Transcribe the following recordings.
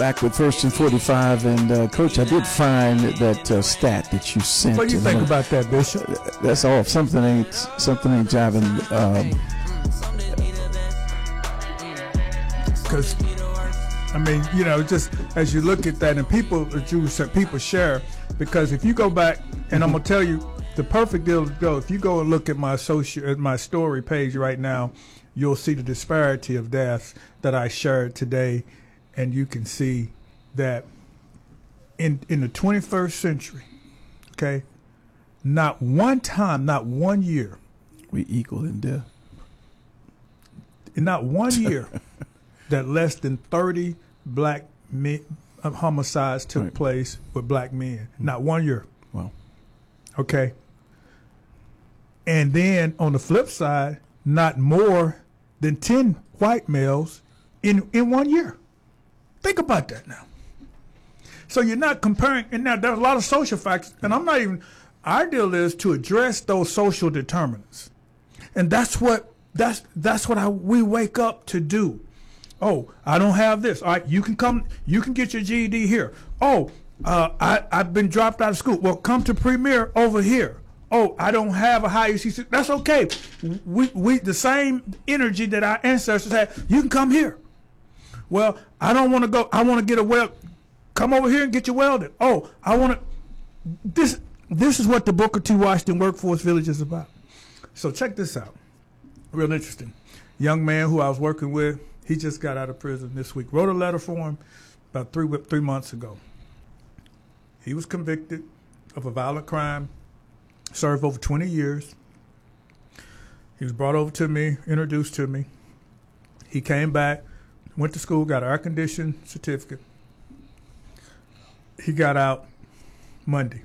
Back with First and 45, and Coach, I did find that stat that you sent. What do you think about that, Bishop? That's all. Something ain't jiving. Because I mean, you know, just as you look at that, and people share, because if you go back, and I'm gonna tell you the perfect deal to go. If you go and look at my story page right now, you'll see the disparity of deaths that I shared today. And you can see that in the 21st century, okay, not one time, not 1 year. We equal in death. Not 1 year that less than 30 black men, homicides took place with black men. Not 1 year. Wow. Okay. And then on the flip side, not more than 10 white males in 1 year. Think about that now. So you're not comparing, and now there's a lot of social factors, and I'm not even, our deal is to address those social determinants. And that's what we wake up to do. Oh, I don't have this. All right, you can come, you can get your GED here. Oh, I've been dropped out of school. Well, come to Premier over here. Oh, I don't have a high ECC. That's okay. We the same energy that our ancestors had, you can come here. Well, I don't want to go. I want to get a weld. Come over here and get your welded. Oh, I want to. This is what the Booker T. Washington Workforce Village is about. So check this out. Real interesting. Young man who I was working with, he just got out of prison this week. Wrote a letter for him about three months ago. He was convicted of a violent crime, served over 20 years. He was brought over to me, introduced to me. He came back. Went to school, got an air-conditioned certificate. He got out Monday.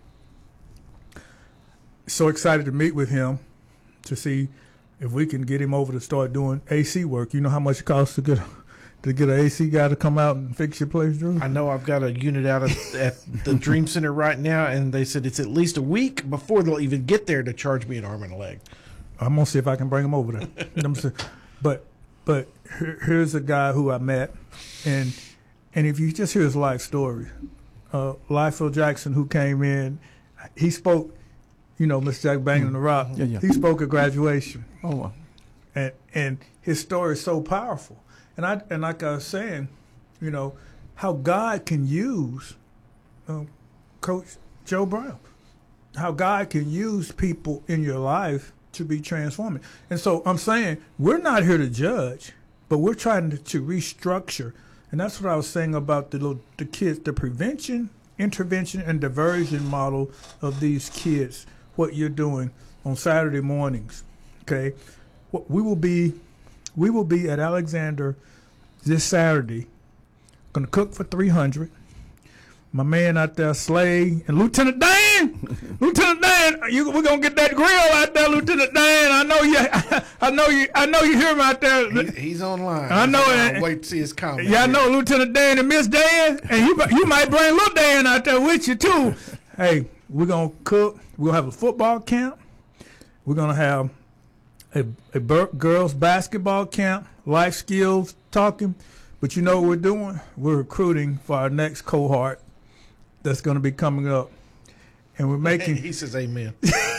So excited to meet with him to see if we can get him over to start doing AC work. You know how much it costs to get an AC guy to come out and fix your place, Drew? I know. I've got a unit out at the Dream Center right now, and they said it's at least a week before they'll even get there to charge me an arm and a leg. I'm going to see if I can bring him over there. You know what I'm saying? But here's a guy who I met, and if you just hear his life story, Liefeld Jackson, who came in, he spoke, you know, Mr. Jack Banging the Rock. Yeah. He spoke at graduation. Oh, wow. And his story is so powerful. And like I was saying, you know, how God can use Coach Joe Brown, how God can use people in your life to be transforming. And so I'm saying we're not here to judge, but we're trying to restructure. And that's what I was saying about the kids, the prevention, intervention, and diversion model of these kids, what you're doing on Saturday mornings. Okay. We will be at Alexander this Saturday, gonna cook for 300. My man out there, Slade, and Lieutenant Dan. Lieutenant Dan, we're gonna get that grill out there, Lieutenant Dan. I know you hear him out there. He's online. I know it. Wait to see his comment. Yeah, I know Lieutenant Dan and Miss Dan, and you might bring little Dan out there with you too. Hey, we're gonna cook. We'll have a football camp. We're gonna have a girls basketball camp, life skills talking. But you know what we're doing? We're recruiting for our next cohort that's going to be coming up, and we're making. He says, "Amen."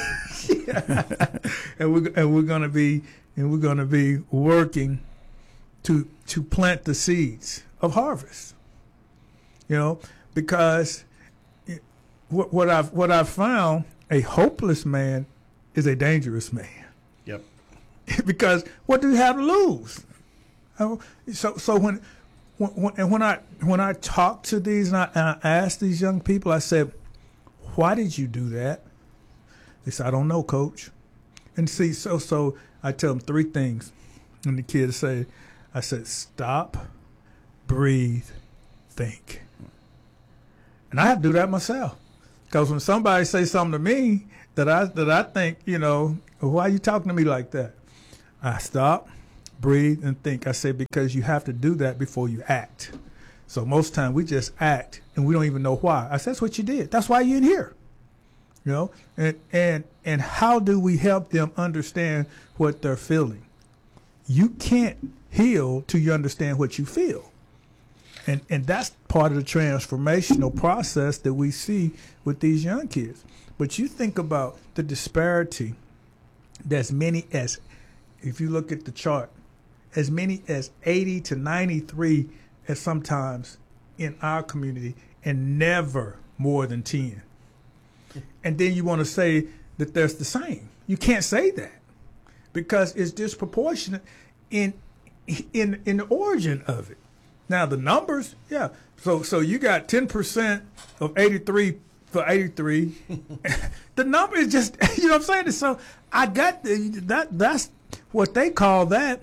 and we're going to be working to plant the seeds of harvest. You know, because what I've found, a hopeless man is a dangerous man. Yep. Because what do you have to lose? So when I talk to these and I ask these young people, I said, "Why did you do that?" They said, "I don't know, Coach." And see, so I tell them three things, and the kids say, I said, "Stop, breathe, think." And I have to do that myself, because when somebody says something to me that I think, you know, why are you talking to me like that? I stop, breathe, and think. I say, because you have to do that before you act. So most time we just act and we don't even know why. I said, that's what you did. That's why you're in here. You know, and how do we help them understand what they're feeling? You can't heal till you understand what you feel. And that's part of the transformational process that we see with these young kids. But you think about the disparity that's many as, if you look at the chart, as many as 80 to 93 as sometimes in our community, and never more than 10. And then you want to say that there's the same. You can't say that because it's disproportionate in the origin of it. Now the numbers, yeah. So you got 10% of 83 for 83. The number is just, you know what I'm saying? So I got that's what they call that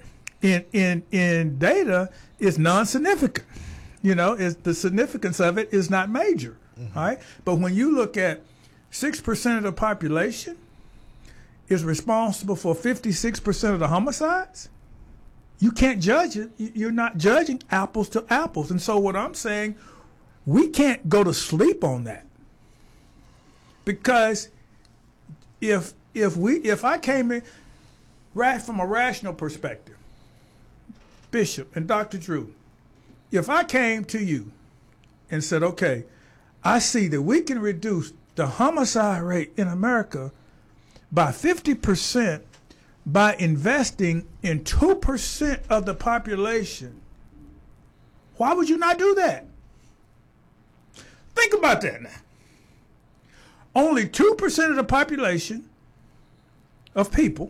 in data is non-significant. You know, is the significance of it is not major. Mm-hmm. All right. But when you look at 6% of the population is responsible for 56% of the homicides, you can't judge it. You're not judging apples to apples. And so what I'm saying, we can't go to sleep on that. Because if I came in from a rational perspective, Bishop and Dr. Drew, if I came to you and said, okay, I see that we can reduce the homicide rate in America by 50% by investing in 2% of the population, why would you not do that? Think about that now. Only 2% of the population of people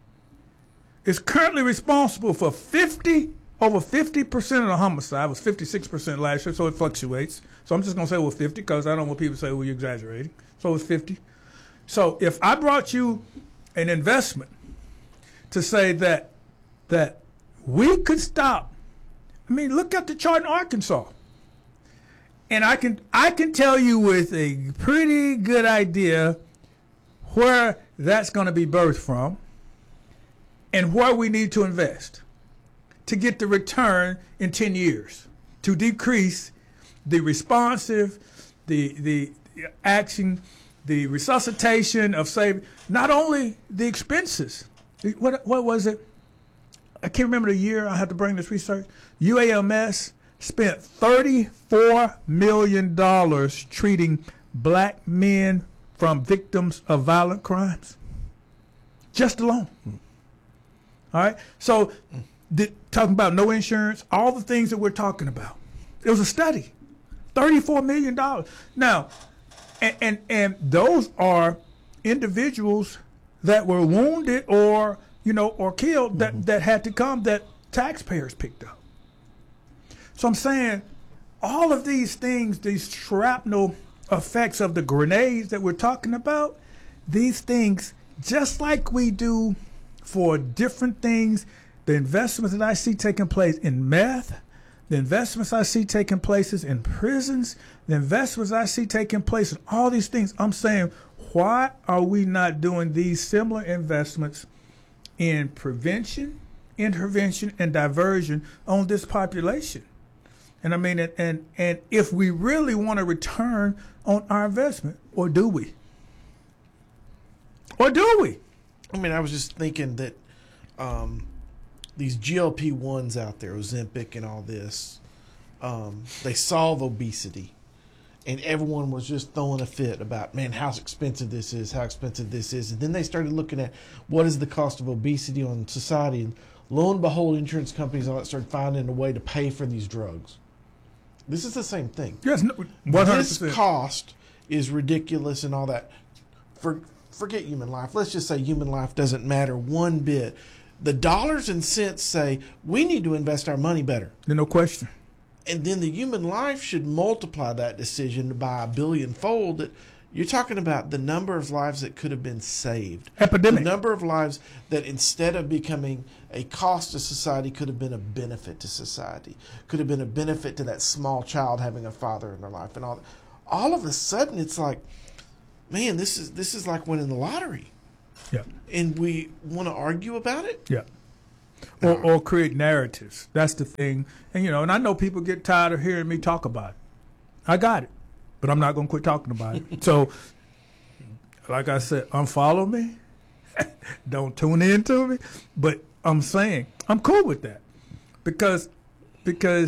is currently responsible for over 50% of the homicide. It was 56% last year, so it fluctuates. So I'm just going to say, well, 50, because I don't want people to say, well, you're exaggerating. So it's 50. So if I brought you an investment to say that we could stop, I mean, look at the chart in Arkansas. And I can tell you with a pretty good idea where that's going to be birthed from and where we need to invest to get the return in 10 years, to decrease the responsive, the action, the resuscitation of saving, not only the expenses. What was it? I can't remember the year. I have to bring this research. UAMS spent $34 million treating black men from victims of violent crimes. Just alone. All right? So, talking about no insurance, all the things that we're talking about. It was a study. $34 million. Now, and those are individuals that were wounded or killed that had to come that taxpayers picked up. So I'm saying all of these things, these shrapnel effects of the grenades that we're talking about, these things, just like we do for different things, the investments that I see taking place in meth, the investments I see taking places in prisons, the investments I see taking place in all these things, I'm saying, why are we not doing these similar investments in prevention, intervention, and diversion on this population? And I mean, and if we really want a return on our investment, or do we? Or do we? I mean, I was just thinking that these GLP-1s out there, Ozempic and all this, they solve obesity. And everyone was just throwing a fit about, man, how expensive this is. And then they started looking at what is the cost of obesity on society. And lo and behold, insurance companies and all that started finding a way to pay for these drugs. This is the same thing. Yes, 100%. This cost is ridiculous and all that. Forget human life. Let's just say human life doesn't matter one bit. The dollars and cents say we need to invest our money better. No question. And then the human life should multiply that decision by a billion-fold. That you're talking about the number of lives that could have been saved. Epidemic. The number of lives that instead of becoming a cost to society could have been a benefit to society. Could have been a benefit to that small child having a father in their life. And all of a sudden it's like, man, this is like winning the lottery. Yeah. And we want to argue about it? Yeah. Or create narratives. That's the thing. And, and I know people get tired of hearing me talk about it. I got it. But I'm not going to quit talking about it. So, like I said, unfollow me. Don't tune in to me. But I'm saying, I'm cool with that. Because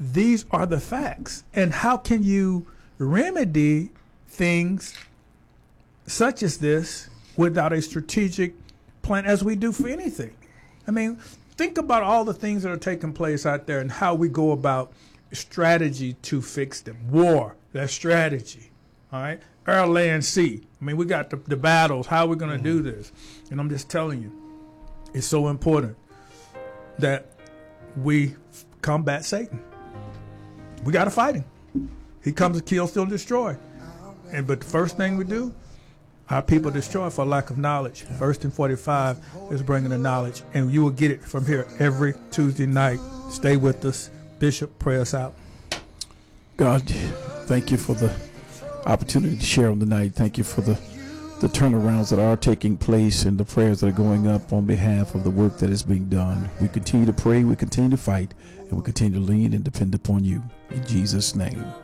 these are the facts. And how can you remedy things such as this without a strategic plan, as we do for anything? I mean, think about all the things that are taking place out there and how we go about strategy to fix them. War, that's strategy. All right? Air, land, sea. I mean, we got the battles. How are we going to do this? And I'm just telling you, it's so important that we combat Satan. We got to fight him. He comes to kill, steal, and destroy. But the first thing we do, our people destroy for lack of knowledge. First and 45 is bringing the knowledge. And you will get it from here every Tuesday night. Stay with us. Bishop, pray us out. God, thank you for the opportunity to share on the night. Thank you for the turnarounds that are taking place and the prayers that are going up on behalf of the work that is being done. We continue to pray, we continue to fight, and we continue to lean and depend upon you. In Jesus' name.